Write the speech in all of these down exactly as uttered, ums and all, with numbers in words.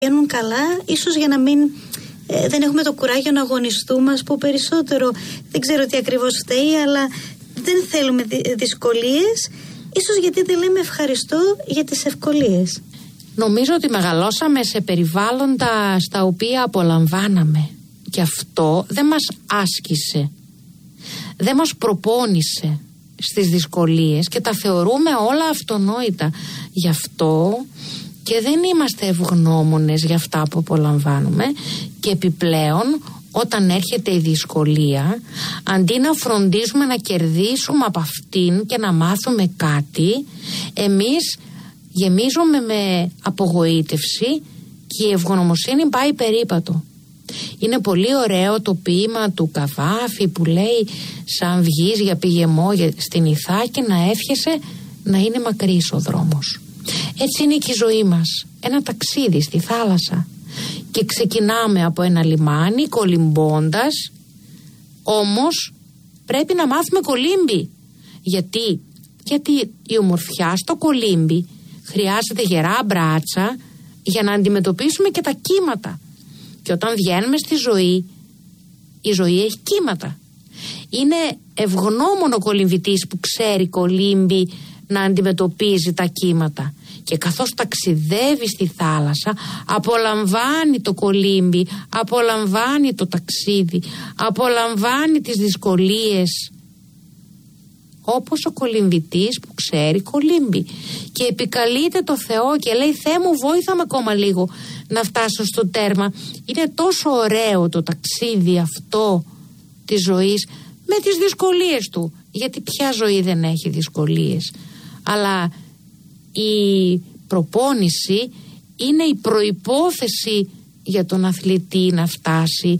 Βγαίνουν καλά, ίσως για να μην ε, δεν έχουμε το κουράγιο να αγωνιστούμε, ας πω, περισσότερο. Δεν ξέρω τι ακριβώς φταίει, αλλά δεν θέλουμε δυ- δυσκολίες, ίσως γιατί δεν λέμε ευχαριστώ για τις ευκολίες. Νομίζω ότι μεγαλώσαμε σε περιβάλλοντα στα οποία απολαμβάναμε και αυτό δεν μας άσκησε, δεν μας προπόνησε στις δυσκολίες και τα θεωρούμε όλα αυτονόητα. Γι' αυτό και δεν είμαστε ευγνώμονες για αυτά που απολαμβάνουμε και επιπλέον όταν έρχεται η δυσκολία, αντί να φροντίζουμε να κερδίσουμε από αυτήν και να μάθουμε κάτι, εμείς γεμίζουμε με απογοήτευση και η ευγνωμοσύνη πάει περίπατο. Είναι πολύ ωραίο το ποίημα του Καβάφη που λέει σαν βγεις για πηγεμό στην Ιθάκη να εύχεσαι να είναι μακρύς ο δρόμος. Έτσι είναι και η ζωή μας, ένα ταξίδι στη θάλασσα και ξεκινάμε από ένα λιμάνι κολυμπώντας, όμως πρέπει να μάθουμε κολύμπι. Γιατί, γιατί η ομορφιά στο κολύμπι χρειάζεται γερά μπράτσα για να αντιμετωπίσουμε και τα κύματα. Και όταν βγαίνουμε στη ζωή, η ζωή έχει κύματα. Είναι ευγνώμων ο κολυμβητής που ξέρει κολύμπι να αντιμετωπίζει τα κύματα. Και καθώς ταξιδεύει στη θάλασσα, απολαμβάνει το κολύμπι, απολαμβάνει το ταξίδι, απολαμβάνει τις δυσκολίες. Όπως ο κολυμβητής που ξέρει κολύμπι και επικαλείται το Θεό και λέει «Θεέ μου, βόηθαμε ακόμα λίγο να φτάσω στο τέρμα». Είναι τόσο ωραίο το ταξίδι αυτό της ζωής με τις δυσκολίες του, γιατί ποια ζωή δεν έχει δυσκολίες, αλλά η προπόνηση είναι η προϋπόθεση για τον αθλητή να φτάσει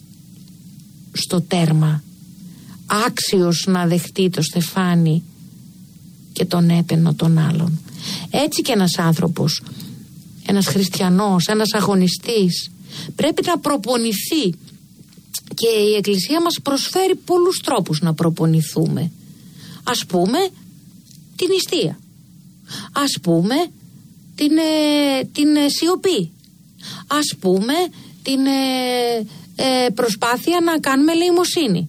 στο τέρμα, άξιος να δεχτεί το στεφάνι και τον έπαινο των άλλων. Έτσι και ένας άνθρωπος, ένας χριστιανός, ένας αγωνιστής πρέπει να προπονηθεί και η Εκκλησία μας προσφέρει πολλούς τρόπους να προπονηθούμε. Ας πούμε την νηστεία, ας πούμε την, ε, την ε, σιωπή, ας πούμε την ε, ε, προσπάθεια να κάνουμε ελεημοσύνη.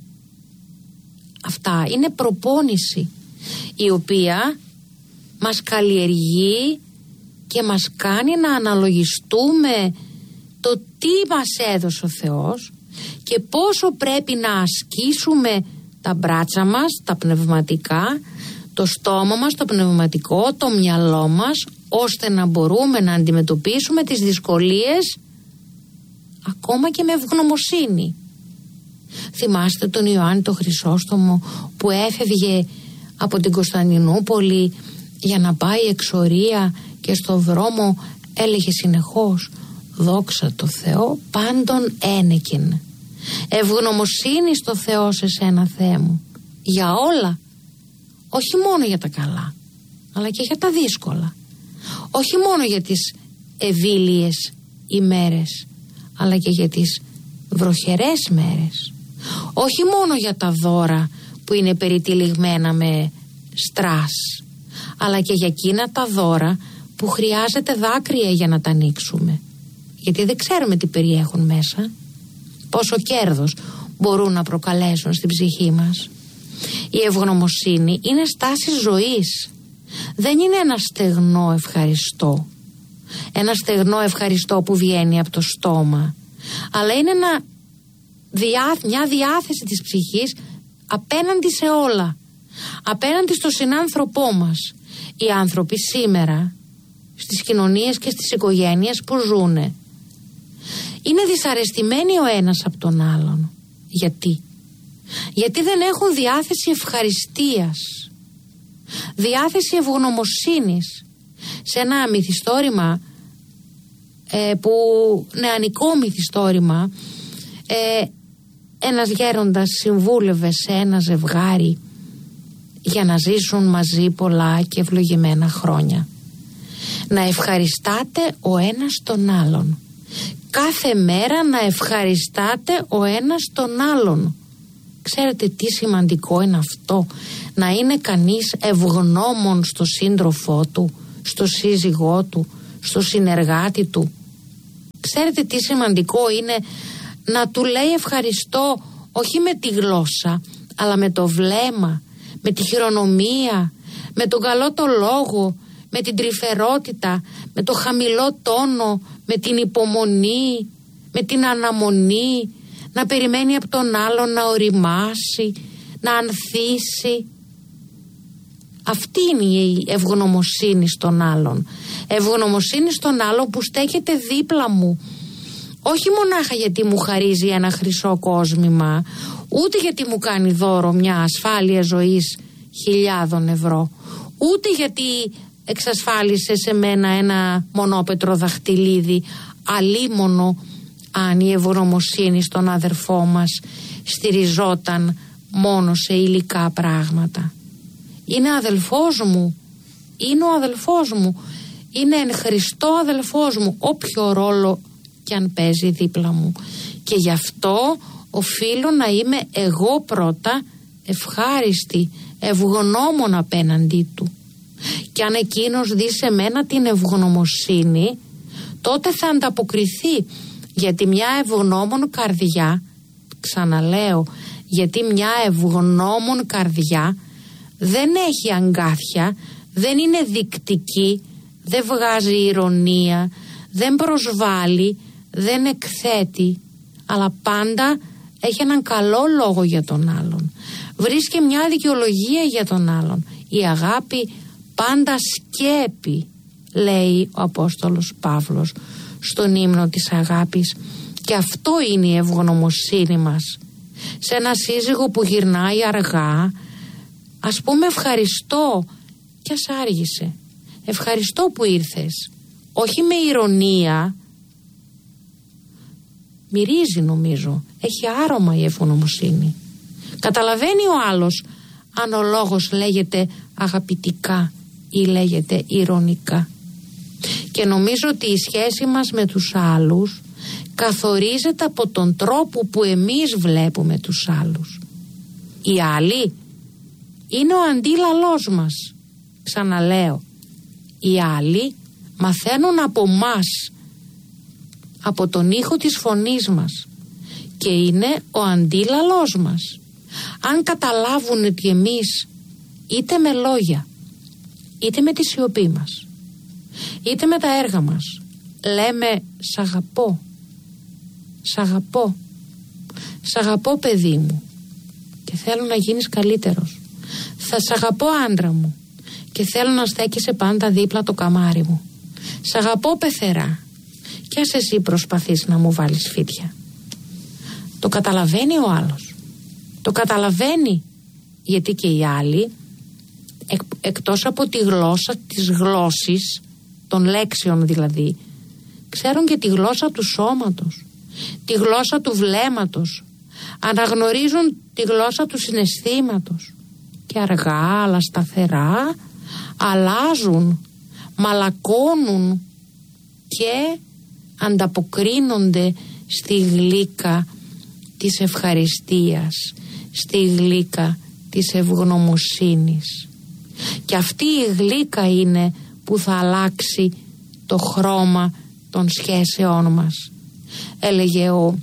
Αυτά είναι προπόνηση η οποία μας καλλιεργεί και μας κάνει να αναλογιστούμε το τι μας έδωσε ο Θεός και πόσο πρέπει να ασκήσουμε τα μπράτσα μας, τα πνευματικά, το στόμα μας, το πνευματικό, το μυαλό μας, ώστε να μπορούμε να αντιμετωπίσουμε τις δυσκολίες ακόμα και με ευγνωμοσύνη. Θυμάστε τον Ιωάννη το Χρυσόστομο που έφευγε από την Κωνσταντινούπολη για να πάει εξορία και στο δρόμο έλεγε συνεχώς «Δόξα τω Θεώ πάντων ένεκεν». Ευγνωμοσύνη στο Θεό σε σένα, Θεέ μου, για όλα, όχι μόνο για τα καλά, αλλά και για τα δύσκολα, όχι μόνο για τις ευήλιες ημέρες, αλλά και για τις βροχερές μέρες, όχι μόνο για τα δώρα που είναι περιτυλιγμένα με στρας, αλλά και για εκείνα τα δώρα που χρειάζεται δάκρυα για να τα ανοίξουμε, γιατί δεν ξέρουμε τι περιέχουν μέσα, πόσο κέρδος μπορούν να προκαλέσουν στην ψυχή μας. Η ευγνωμοσύνη είναι στάση ζωής, δεν είναι ένα στεγνό ευχαριστώ, ένα στεγνό ευχαριστώ που βγαίνει από το στόμα, αλλά είναι ένα, μια διάθεση της ψυχής απέναντι σε όλα, απέναντι στο συνάνθρωπό μας. Οι άνθρωποι σήμερα στις κοινωνίες και στις οικογένειες που ζουνε είναι δυσαρεστημένοι ο ένας από τον άλλον. Γιατί? Γιατί δεν έχουν διάθεση ευχαριστίας, διάθεση ευγνωμοσύνης. Σε ένα μυθιστόρημα ε, που νεανικό μυθιστόρημα, ε, ένας γέροντας συμβούλευε σε ένα ζευγάρι για να ζήσουν μαζί πολλά και ευλογημένα χρόνια. Να ευχαριστάτε ο ένας τον άλλον. Κάθε μέρα να ευχαριστάτε ο ένας τον άλλον. Ξέρετε τι σημαντικό είναι αυτό, να είναι κανείς ευγνώμων στο σύντροφό του, στο σύζυγό του, στο συνεργάτη του. Ξέρετε τι σημαντικό είναι? Να του λέει ευχαριστώ όχι με τη γλώσσα, αλλά με το βλέμμα, με τη χειρονομία, με τον καλό το λόγο, με την τρυφερότητα, με το χαμηλό τόνο, με την υπομονή, με την αναμονή, να περιμένει από τον άλλον να οριμάσει, να ανθίσει. Αυτή είναι η ευγνωμοσύνη στον άλλον. Ευγνωμοσύνη στον άλλον που στέκεται δίπλα μου. Όχι μονάχα γιατί μου χαρίζει ένα χρυσό κόσμημα, ούτε γιατί μου κάνει δώρο μια ασφάλεια ζωής χιλιάδων ευρώ, ούτε γιατί εξασφάλισε σε μένα ένα μονόπετρο δαχτυλίδι, αλίμονο αν η ευγνωμοσύνη στον αδερφό μας στηριζόταν μόνο σε υλικά πράγματα. Είναι αδελφός μου, είναι ο αδελφός μου, είναι εν Χριστώ αδελφός μου, όποιο ρόλο κι αν παίζει δίπλα μου. Και γι' αυτό οφείλω να είμαι εγώ πρώτα ευχάριστη, ευγνώμων απέναντί του. Και αν εκείνος δει σε μένα την ευγνωμοσύνη, τότε θα ανταποκριθεί, γιατί μια ευγνώμων καρδιά, ξαναλέω, γιατί μια ευγνώμων καρδιά δεν έχει αγκάθια, δεν είναι δικτική, δεν βγάζει ηρωνία, δεν προσβάλλει, δεν εκθέτει, αλλά πάντα έχει έναν καλό λόγο για τον άλλον. Βρίσκει μια δικαιολογία για τον άλλον. Η αγάπη πάντα σκέπει, λέει ο Απόστολος Παύλος στον ύμνο της αγάπης. Και αυτό είναι η ευγνωμοσύνη μας. Σε ένα σύζυγο που γυρνάει αργά, ας πούμε ευχαριστώ κι ας άργησε. Ευχαριστώ που ήρθες. Όχι με ηρωνία. Μυρίζει νομίζω. Έχει άρωμα η ευγνωμοσύνη. Καταλαβαίνει ο άλλος αν ο λόγος λέγεται αγαπητικά ή λέγεται ηρωνικά. Και νομίζω ότι η σχέση μας με τους άλλους καθορίζεται από τον τρόπο που εμείς βλέπουμε τους άλλους. Οι άλλοι είναι ο αντίλαλός μας. Ξαναλέω, οι άλλοι μαθαίνουν από μας, από τον ήχο της φωνής μας, και είναι ο αντίλαλός μας. Αν καταλάβουν ότι εμείς είτε με λόγια, είτε με τη σιωπή μας, είτε με τα έργα μας λέμε σ' αγαπώ, σ' αγαπώ, σ' αγαπώ παιδί μου και θέλω να γίνεις καλύτερος, θα σ' αγαπώ άντρα μου και θέλω να στέκεσαι πάντα δίπλα το καμάρι μου, σ' αγαπώ πεθερά κι ας εσύ προσπαθείς να μου βάλεις φύτια. Το καταλαβαίνει ο άλλος. Το καταλαβαίνει, γιατί και οι άλλοι εκ, εκτός από τη γλώσσα της γλώσσης, των λέξεων δηλαδή, ξέρουν και τη γλώσσα του σώματος, τη γλώσσα του βλέμματος, αναγνωρίζουν τη γλώσσα του συναισθήματος και αργά αλλά σταθερά αλλάζουν, μαλακώνουν και ανταποκρίνονται στη γλύκα της ευχαριστίας, στη γλύκα της ευγνωμοσύνης. Και αυτή η γλύκα είναι που θα αλλάξει το χρώμα των σχέσεών μας. Έλεγε ο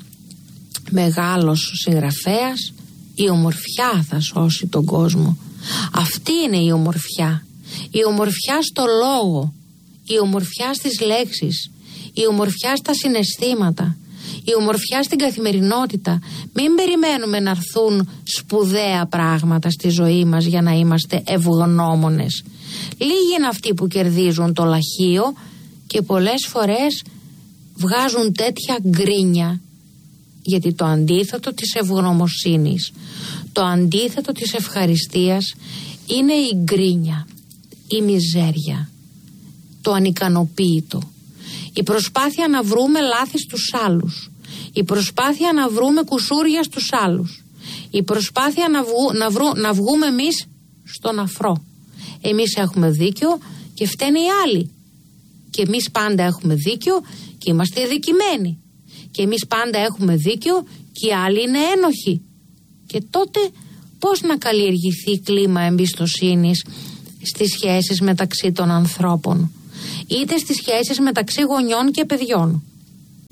μεγάλος συγγραφέας, η ομορφιά θα σώσει τον κόσμο. Αυτή είναι η ομορφιά. Η ομορφιά στο λόγο, η ομορφιά στις λέξεις, η ομορφιά στα συναισθήματα, η ομορφιά στην καθημερινότητα. Μην περιμένουμε να έρθουν σπουδαία πράγματα στη ζωή μας για να είμαστε ευγνώμονες. Λίγοι είναι αυτοί που κερδίζουν το λαχείο και πολλές φορές βγάζουν τέτοια γκρίνια, γιατί το αντίθετο της ευγνωμοσύνης, το αντίθετο της ευχαριστίας είναι η γκρίνια, η μιζέρια, το ανικανοποίητο, η προσπάθεια να βρούμε λάθη στους άλλους, η προσπάθεια να βρούμε κουσούρια στους άλλους, η προσπάθεια να, βγου, να, βρου, να βγούμε εμείς στον αφρό. Εμείς έχουμε δίκιο και φταίνε οι άλλοι. Και εμείς πάντα έχουμε δίκιο και είμαστε αδικημένοι. Και εμείς πάντα έχουμε δίκιο και οι άλλοι είναι ένοχοι. Και τότε πώς να καλλιεργηθεί κλίμα εμπιστοσύνης στις σχέσεις μεταξύ των ανθρώπων, είτε στις σχέσεις μεταξύ γονιών και παιδιών.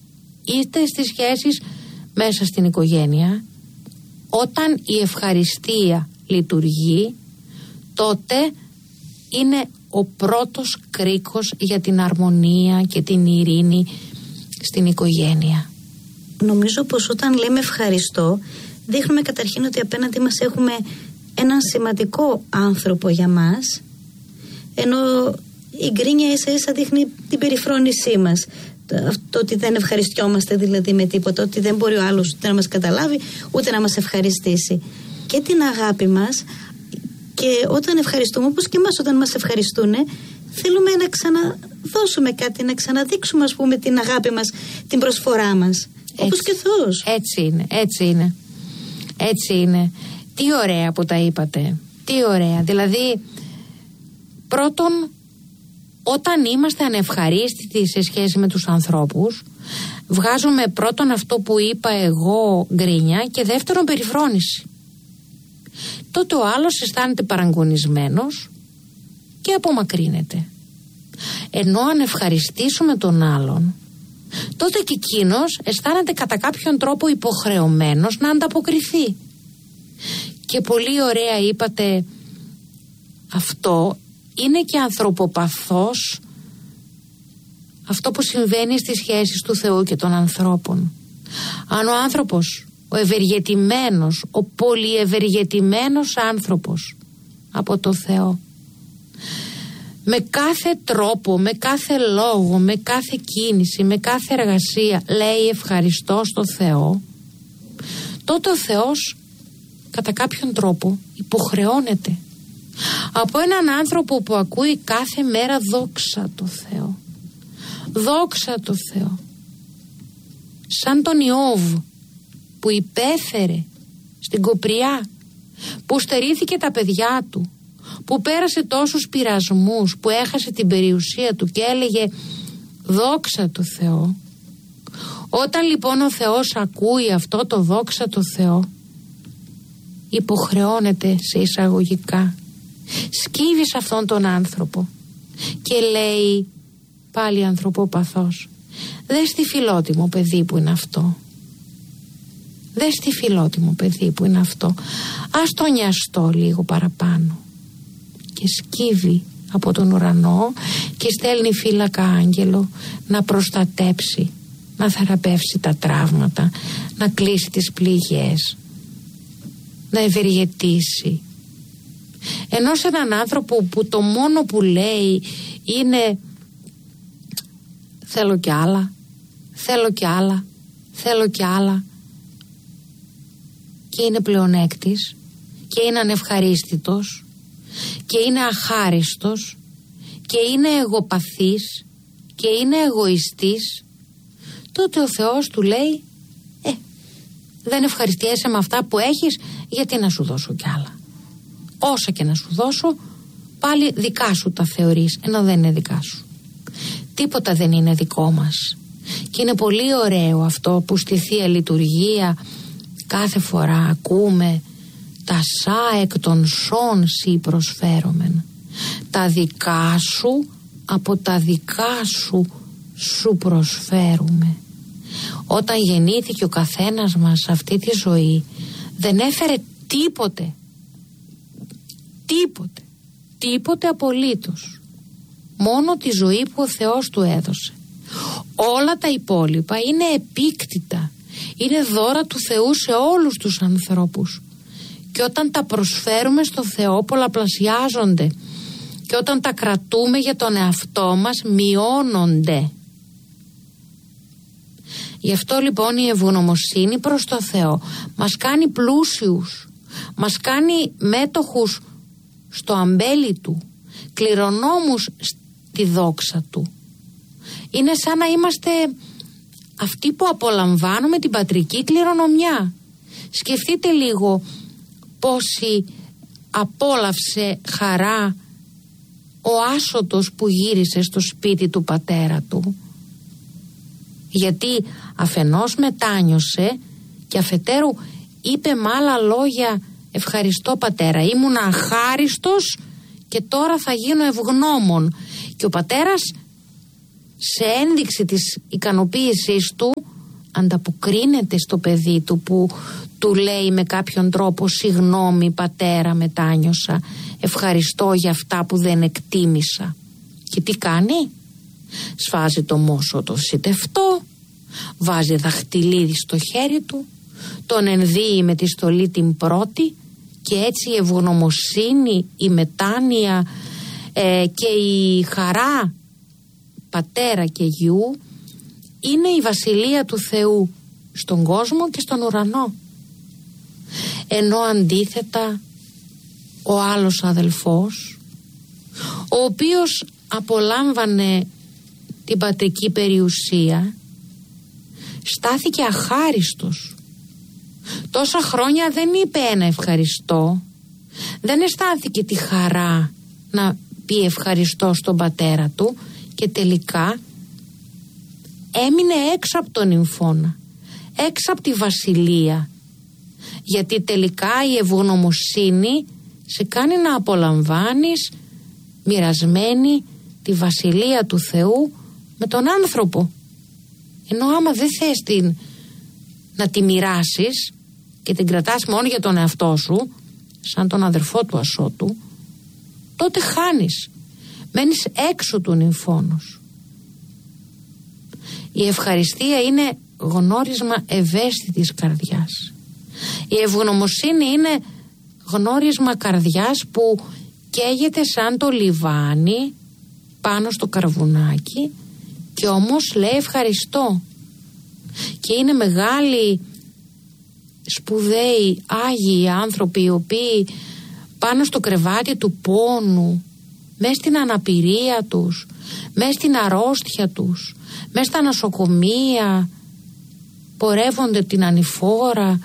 είτε στις σχέσεις μέσα στην οικογένεια. Όταν η ευχαριστία λειτουργεί, τότε είναι ο πρώτος κρίκος για την αρμονία και την ειρήνη στην οικογένεια. Νομίζω πως όταν λέμε ευχαριστώ, δείχνουμε καταρχήν ότι απέναντι μας έχουμε έναν σημαντικό άνθρωπο για μας, ενώ η γκρίνια ίσα ίσα δείχνει την περιφρόνησή μας. Το ότι δεν ευχαριστιόμαστε δηλαδή με τίποτα, ότι δεν μπορεί ο άλλος ούτε να μας καταλάβει ούτε να μας ευχαριστήσει. Και την αγάπη μας, και όταν ευχαριστούμε, όπως και εμάς όταν μας ευχαριστούν, θέλουμε να ξαναδώσουμε κάτι, να ξαναδείξουμε, ας πούμε, την αγάπη μας, την προσφορά μας. Έτσι, όπως και Θεός. Έτσι είναι, έτσι είναι. Έτσι είναι. Τι ωραία που τα είπατε. Τι ωραία. Δηλαδή, πρώτον, όταν είμαστε ανευχαρίστητοι σε σχέση με τους ανθρώπους, βγάζουμε πρώτον αυτό που είπα εγώ, γκρίνια, και δεύτερον περιφρόνηση. Τότε ο άλλος αισθάνεται παραγκονισμένος και απομακρύνεται. Ενώ αν ευχαριστήσουμε τον άλλον, τότε και εκείνος αισθάνεται κατά κάποιον τρόπο υποχρεωμένος να ανταποκριθεί. Και πολύ ωραία είπατε αυτό, είναι και ανθρωποπαθώς αυτό που συμβαίνει στις σχέσεις του Θεού και των ανθρώπων. Αν ο άνθρωπος, ο ευεργετημένος, ο πολυευεργετημένος άνθρωπος από το Θεό, με κάθε τρόπο, με κάθε λόγο, με κάθε κίνηση, με κάθε εργασία λέει ευχαριστώ στο Θεό, τότε ο Θεός κατά κάποιον τρόπο υποχρεώνεται από έναν άνθρωπο που ακούει κάθε μέρα δόξα το Θεό, δόξα το Θεό, σαν τον Ιώβ που υπέφερε στην κοπριά, που στερήθηκε τα παιδιά του, που πέρασε τόσους πειρασμούς, που έχασε την περιουσία του και έλεγε δόξα το Θεό. Όταν λοιπόν ο Θεός ακούει αυτό το δόξα το Θεό, υποχρεώνεται σε εισαγωγικά, σκύβει σε αυτόν τον άνθρωπο και λέει πάλι ανθρωποπαθώς, δες τι φιλότιμο παιδί που είναι αυτό, δες τι φιλότιμο παιδί που είναι αυτό, ας το νοιαστώ λίγο παραπάνω. Και σκύβει από τον ουρανό και στέλνει φύλακα άγγελο να προστατέψει, να θεραπεύσει τα τραύματα, να κλείσει τις πληγές, να ευεργετήσει. Ενώ σε έναν άνθρωπο που το μόνο που λέει είναι θέλω κι άλλα, θέλω κι άλλα, θέλω κι άλλα, και είναι πλεονέκτης και είναι ανευχαρίστητος και είναι αχάριστος και είναι εγωπαθής και είναι εγωιστής, τότε ο Θεός του λέει ε, δεν ευχαριστιέσαι με αυτά που έχεις, γιατί να σου δώσω κι άλλα. Όσα και να σου δώσω, πάλι δικά σου τα θεωρείς, ενώ δεν είναι δικά σου. Τίποτα δεν είναι δικό μας. Και είναι πολύ ωραίο αυτό που στη Θεία Λειτουργία κάθε φορά ακούμε τα σα εκ των σών σοι προσφέρομεν. Τα δικά σου από τα δικά σου σου προσφέρουμε. Όταν γεννήθηκε ο καθένας μας σε αυτή τη ζωή, δεν έφερε τίποτε, τίποτε, τίποτε απολύτως, μόνο τη ζωή που ο Θεός του έδωσε. Όλα τα υπόλοιπα είναι επίκτητα, είναι δώρα του Θεού σε όλους τους ανθρώπους, και όταν τα προσφέρουμε στο Θεό πολλαπλασιάζονται, και όταν τα κρατούμε για τον εαυτό μας μειώνονται. Γι' αυτό λοιπόν η ευγνωμοσύνη προς το Θεό μας κάνει πλούσιους, μας κάνει μέτοχους στο αμπέλι Του, κληρονόμους στη δόξα Του. Είναι σαν να είμαστε αυτοί που απολαμβάνουμε την πατρική κληρονομιά. Σκεφτείτε λίγο πόση απόλαυσε χαρά ο άσωτος που γύρισε στο σπίτι του πατέρα του. Γιατί αφενός μετάνιωσε και αφετέρου είπε με άλλα λόγια ευχαριστώ πατέρα, ήμουν αχάριστος και τώρα θα γίνω ευγνώμων. Και ο πατέρας σε ένδειξη της ικανοποίησής του ανταποκρίνεται στο παιδί του που του λέει με κάποιον τρόπο «Συγγνώμη πατέρα, μετάνιωσα, ευχαριστώ για αυτά που δεν εκτίμησα». Και τι κάνει? Σφάζει το μόσο το σιτευτό, βάζει δαχτυλίδι στο χέρι του, τον ενδύει με τη στολή την πρώτη και έτσι η ευγνωμοσύνη, η μετάνοια ε, και η χαρά πατέρα και γιου είναι η βασιλεία του Θεού στον κόσμο και στον ουρανό. Ενώ αντίθετα ο άλλος αδελφός, ο οποίος απολάμβανε την πατρική περιουσία, στάθηκε αχάριστος. Τόσα χρόνια δεν είπε ένα ευχαριστώ, δεν αισθάνθηκε τη χαρά να πει ευχαριστώ στον πατέρα του και τελικά έμεινε έξω από τον νυμφώνα, έξω από τη βασιλεία, γιατί τελικά η ευγνωμοσύνη σε κάνει να απολαμβάνεις μοιρασμένη τη βασιλεία του Θεού με τον άνθρωπο. Ενώ άμα δεν θες την, να τη μοιράσεις και την κρατάς μόνο για τον εαυτό σου, σαν τον αδερφό του ασώτου, τότε χάνεις, μένεις έξω του νυμφώνος. Η ευχαριστία είναι γνώρισμα ευαίσθητης καρδιάς. Η ευγνωμοσύνη είναι γνώρισμα καρδιάς που καίγεται σαν το λιβάνι πάνω στο καρβουνάκι και όμως λέει ευχαριστώ. Και είναι μεγάλοι, σπουδαίοι, άγιοι άνθρωποι οι οποίοι πάνω στο κρεβάτι του πόνου, μες στην αναπηρία τους, μες στην αρρώστια τους, μες στα νοσοκομεία, πορεύονται την ανηφόρα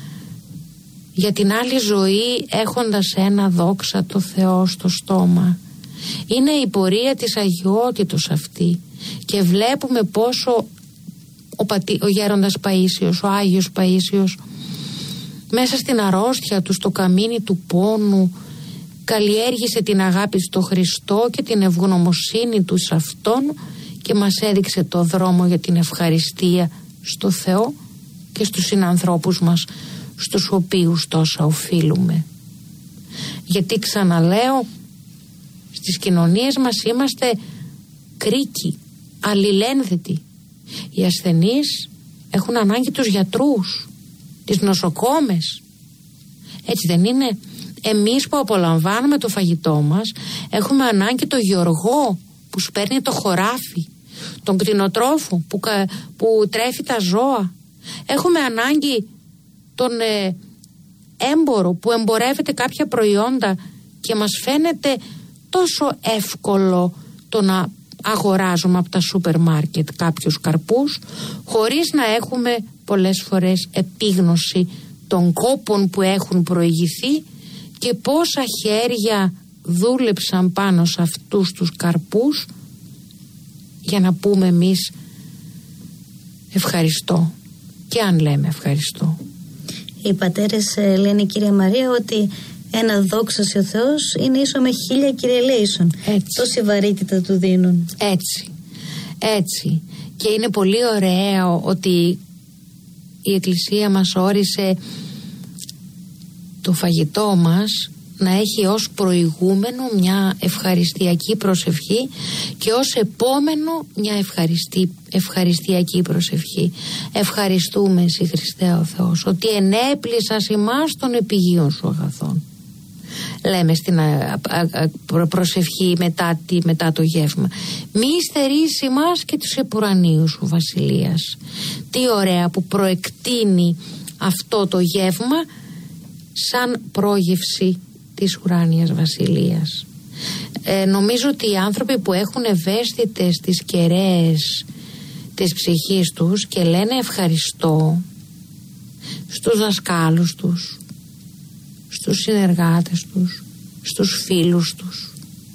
για την άλλη ζωή έχοντας ένα δόξα το Θεό στο στόμα. Είναι η πορεία της αγιότητος αυτή και βλέπουμε πόσο ο, πατή, ο γέροντας Παΐσιος, ο Άγιος Παΐσιος, μέσα στην αρρώστια του, στο καμίνι του πόνου, καλλιέργησε την αγάπη στο Χριστό και την ευγνωμοσύνη του σε Αυτόν και μας έδειξε το δρόμο για την ευχαριστία στο Θεό και στους συνανθρώπους μας, στους οποίους τόσα οφείλουμε. Γιατί ξαναλέω, στις κοινωνίες μας είμαστε κρίκοι, αλληλένδετοι. Οι ασθενείς έχουν ανάγκη τους γιατρούς, τις νοσοκόμες. Έτσι δεν είναι? Εμείς που απολαμβάνουμε το φαγητό μας έχουμε ανάγκη το γεωργό που σπέρνει το χωράφι, τον κτηνοτρόφο που, που τρέφει τα ζώα. Έχουμε ανάγκη τον ε, έμπορο που εμπορεύεται κάποια προϊόντα και μας φαίνεται τόσο εύκολο το να αγοράζουμε από τα σούπερ μάρκετ κάποιους καρπούς χωρίς να έχουμε πολλές φορές επίγνωση των κόπων που έχουν προηγηθεί και πόσα χέρια δούλεψαν πάνω σε αυτούς τους καρπούς για να πούμε εμείς ευχαριστώ. Και αν λέμε ευχαριστώ. Οι πατέρες λένε, κυρία Μαρία, ότι ένα δόξα σε ο Θεός είναι ίσο με χίλια κυριελέησον. Τόση βαρύτητα του δίνουν. Έτσι, έτσι. Και είναι πολύ ωραίο ότι η Εκκλησία μας όρισε το φαγητό μας να έχει ως προηγούμενο μια ευχαριστιακή προσευχή και ως επόμενο μια ευχαριστή, ευχαριστιακή προσευχή. Ευχαριστούμε εσύ Χριστέ ο Θεός ότι ενέπλησας ημάς των επιγείων σου αγαθών. Λέμε στην α, α, α, προσευχή μετά, τη, μετά το γεύμα. Μη στερείς ημάς και τους επουρανίους σου βασιλείας. Τι ωραία που προεκτείνει αυτό το γεύμα σαν πρόγευση της ουράνιας βασιλείας. Ε, νομίζω ότι οι άνθρωποι που έχουν ευαίσθητες τις κεραίες της ψυχής τους και λένε ευχαριστώ στους δασκάλους τους, στους συνεργάτες τους, στους φίλους τους,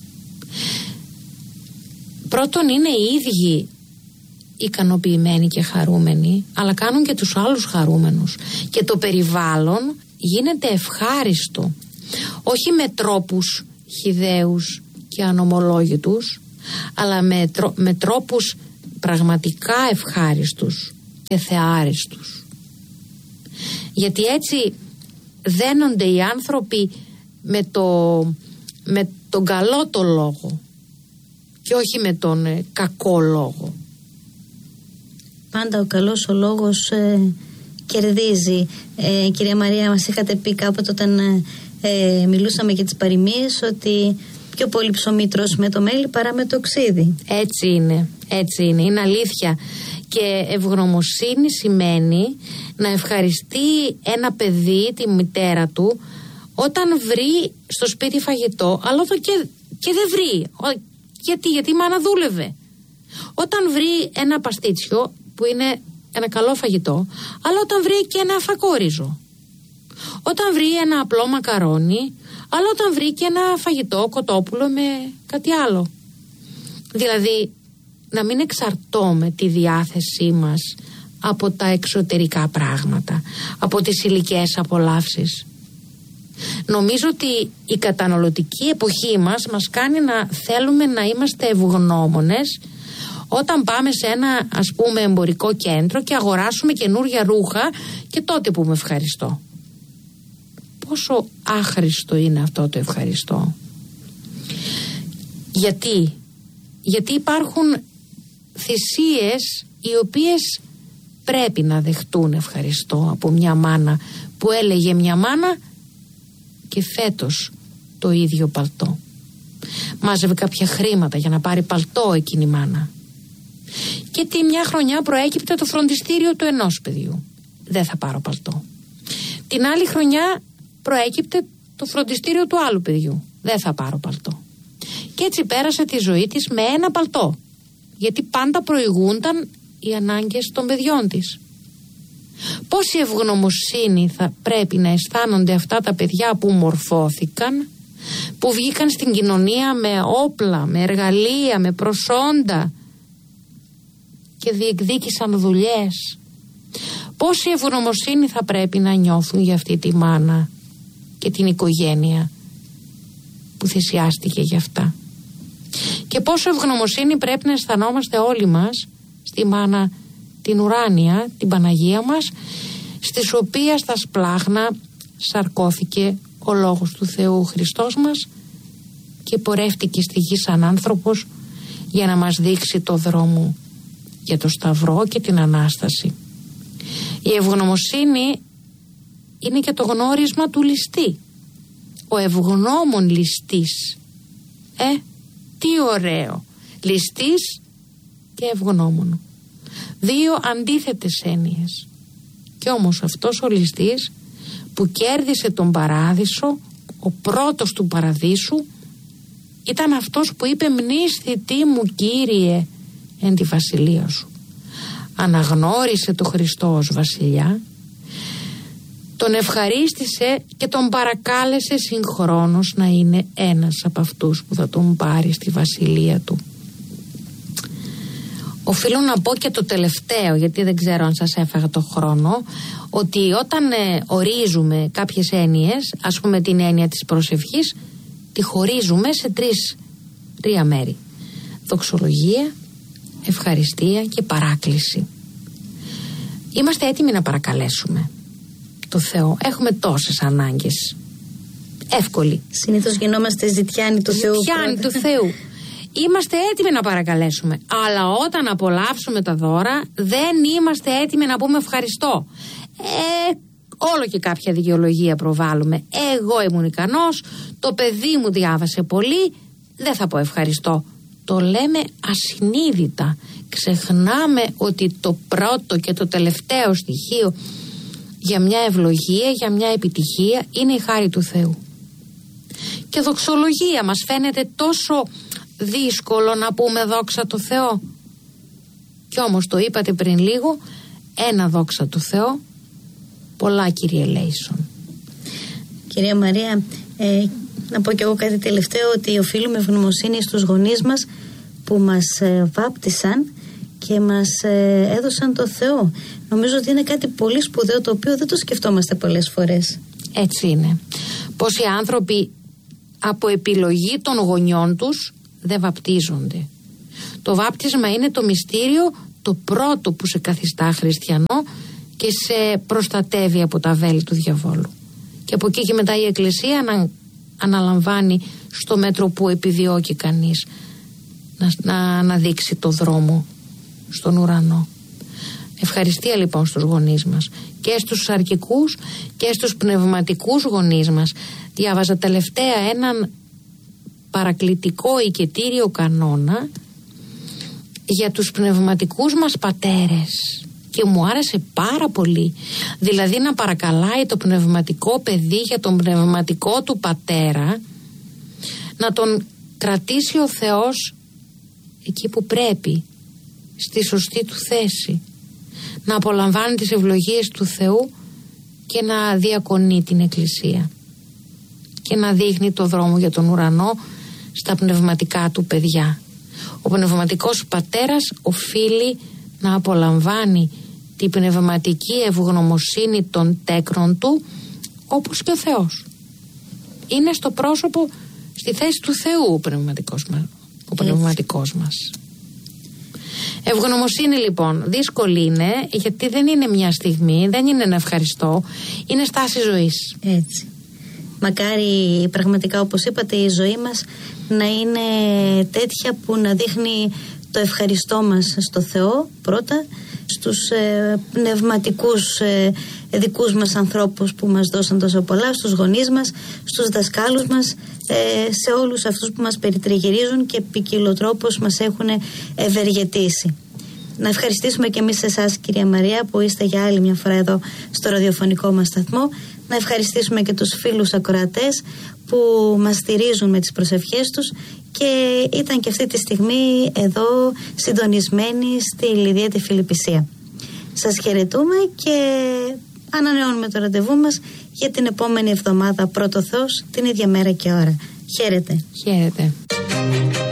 πρώτον είναι οι ίδιοι ικανοποιημένοι και χαρούμενοι, αλλά κάνουν και τους άλλους χαρούμενους και το περιβάλλον γίνεται ευχάριστο, όχι με τρόπους χυδαίους και ανομολόγητους, αλλά με, τρό, με τρόπους πραγματικά ευχάριστους. και θεάριστους. Γιατί έτσι δένονται οι άνθρωποι με, το, με τον καλό το λόγο και όχι με τον ε, κακό λόγο. Πάντα ο καλός ο λόγος ε, κερδίζει. Ε, κυρία Μαρία, μας είχατε πει κάποτε όταν ε, ε, μιλούσαμε για τις παροιμίες ότι πιο πολύ ψωμί τρως με το μέλι παρά με το ξύδι. Έτσι είναι, έτσι είναι, είναι αλήθεια. Και ευγνωμοσύνη σημαίνει να ευχαριστεί ένα παιδί, τη μητέρα του, όταν βρει στο σπίτι φαγητό, αλλά όταν και, και δεν βρει. Γιατί, γιατί η μάνα δούλευε. Όταν βρει ένα παστίτσιο που είναι ένα καλό φαγητό, αλλά όταν βρει και ένα φακόριζο. Όταν βρει ένα απλό μακαρόνι, αλλά όταν βρει και ένα φαγητό κοτόπουλο με κάτι άλλο. Δηλαδή, να μην εξαρτώμε τη διάθεσή μας από τα εξωτερικά πράγματα, από τις υλικές απολαύσεις. Νομίζω ότι η καταναλωτική εποχή μας μας κάνει να θέλουμε να είμαστε ευγνώμονες όταν πάμε σε ένα, ας πούμε, εμπορικό κέντρο και αγοράσουμε καινούρια ρούχα και τότε πούμε ευχαριστώ. Πόσο άχρηστο είναι αυτό το ευχαριστώ. Γιατί? Γιατί υπάρχουν θυσίες οι οποίες πρέπει να δεχτούν ευχαριστώ από μια μάνα που έλεγε μια μάνα και φέτος το ίδιο παλτό. Μάζευε κάποια χρήματα για να πάρει παλτό εκείνη η μάνα. Και τη μια χρονιά προέκυπτε το φροντιστήριο του ενός παιδιού. Δεν θα πάρω παλτό. Την άλλη χρονιά προέκυπτε το φροντιστήριο του άλλου παιδιού. Δεν θα πάρω παλτό. Και έτσι πέρασε τη ζωή της με ένα παλτό. Γιατί πάντα προηγούνταν οι ανάγκες των παιδιών της. Πόση ευγνωμοσύνη θα πρέπει να αισθάνονται αυτά τα παιδιά που μορφώθηκαν, που βγήκαν στην κοινωνία με όπλα, με εργαλεία, με προσόντα και διεκδίκησαν δουλειές. Πόση ευγνωμοσύνη θα πρέπει να νιώθουν για αυτή τη μάνα και την οικογένεια που θυσιάστηκε για αυτά. Και πόσο ευγνωμοσύνη πρέπει να αισθανόμαστε όλοι μας στη μάνα την ουράνια, την Παναγία μας, στις οποίες στα σπλάχνα σαρκώθηκε ο Λόγος του Θεού ο Χριστός μας και πορεύτηκε στη γη σαν άνθρωπος για να μας δείξει το δρόμο για το Σταυρό και την Ανάσταση. Η ευγνωμοσύνη είναι και το γνώρισμα του ληστή. Ο ευγνώμων ληστής. Ε, τι ωραίο. Ληστής και ευγνώμων. Δύο αντίθετες έννοιες. Κι όμως αυτός ο ληστής που κέρδισε τον παράδεισο, ο πρώτος του παραδείσου, ήταν αυτός που είπε «Μνήσθητή μου Κύριε εν τη βασιλεία σου». Αναγνώρισε το Χριστό ως βασιλιά, τον ευχαρίστησε και τον παρακάλεσε συγχρόνως να είναι ένας από αυτούς που θα τον πάρει στη βασιλεία του. Οφείλω να πω και το τελευταίο, γιατί δεν ξέρω αν σας έφαγα το χρόνο, ότι όταν ε, ορίζουμε κάποιες έννοιες, ας πούμε την έννοια της προσευχής, τη χωρίζουμε σε τρεις, τρία μέρη. Δοξολογία, ευχαριστία και παράκληση. Είμαστε έτοιμοι να παρακαλέσουμε το Θεό. Έχουμε τόσες ανάγκες. Εύκολη. Συνήθως γινόμαστε ζητιάνοι του Θεού. Ζητιάνοι του Θεού. Είμαστε έτοιμοι να παρακαλέσουμε. Αλλά όταν απολαύσουμε τα δώρα, δεν είμαστε έτοιμοι να πούμε ευχαριστώ. Ε, όλο και κάποια δικαιολογία προβάλλουμε. Εγώ ήμουν ικανός, το παιδί μου διάβασε πολύ, δεν θα πω ευχαριστώ. Το λέμε ασυνείδητα. Ξεχνάμε ότι το πρώτο και το τελευταίο στοιχείο για μια ευλογία, για μια επιτυχία είναι η χάρη του Θεού. Και δοξολογία μας φαίνεται τόσο δύσκολο να πούμε δόξα τω Θεώ. Κι όμως το είπατε πριν λίγο, ένα δόξα τω Θεώ, πολλά Κύριε Λέησον. Κυρία Μαρία, ε, να πω κι εγώ κάτι τελευταίο, ότι οφείλουμε ευγνωμοσύνη στους γονείς μας που μας ε, βάπτισαν και μας ε, έδωσαν το Θεό. Νομίζω ότι είναι κάτι πολύ σπουδαίο, το οποίο δεν το σκεφτόμαστε πολλές φορές. Έτσι είναι. Πως οι άνθρωποι από επιλογή των γονιών τους δεν βαπτίζονται. Το βάπτισμα είναι το μυστήριο το πρώτο που σε καθιστά χριστιανό και σε προστατεύει από τα βέλη του διαβόλου. Και από εκεί και μετά η Εκκλησία ανα, αναλαμβάνει στο μέτρο που επιδιώκει κανείς να, να αναδείξει το δρόμο στον ουρανό. Ευχαριστία λοιπόν στους γονείς μας, και στους σαρκικούς και στους πνευματικούς γονείς μας. Διάβαζα τελευταία έναν παρακλητικό οικετήριο κανόνα για τους πνευματικούς μας πατέρες και μου άρεσε πάρα πολύ. Δηλαδή να παρακαλάει το πνευματικό παιδί για τον πνευματικό του πατέρα να τον κρατήσει ο Θεός εκεί που πρέπει, στη σωστή του θέση, να απολαμβάνει τις ευλογίες του Θεού και να διακονεί την Εκκλησία και να δείχνει το δρόμο για τον ουρανό στα πνευματικά του παιδιά. Ο πνευματικός πατέρας οφείλει να απολαμβάνει την πνευματική ευγνωμοσύνη των τέκνων του, όπως και ο Θεός. Είναι στο πρόσωπο, στη θέση του Θεού ο πνευματικός, ο πνευματικός μας. Ευγνωμοσύνη λοιπόν δύσκολη είναι, γιατί δεν είναι μια στιγμή, δεν είναι ένα ευχαριστώ, είναι στάση ζωής. Έτσι. Μακάρι πραγματικά, όπως είπατε, η ζωή μας να είναι τέτοια που να δείχνει το ευχαριστώ μας στο Θεό πρώτα, στους ε, πνευματικούς ε, δικούς μας ανθρώπους που μας δώσαν τόσο πολλά, στους γονείς μας, στους δασκάλους μας, ε, σε όλους αυτούς που μας περιτριγυρίζουν και ποικιλοτρόπως μας έχουν ευεργετήσει. Να ευχαριστήσουμε και εμείς εσάς, κυρία Μαρία, που είστε για άλλη μια φορά εδώ στο ραδιοφωνικό μας σταθμό. Να ευχαριστήσουμε και τους φίλους ακροατές που μας στηρίζουν με τις προσευχές τους και ήταν και αυτή τη στιγμή εδώ συντονισμένοι στη Λιδία τη Φιλιππισία. Σας χαιρετούμε και ανανεώνουμε το ραντεβού μας για την επόμενη εβδομάδα, πρώτο Θεός, την ίδια μέρα και ώρα. Χαίρετε. Χαίρετε.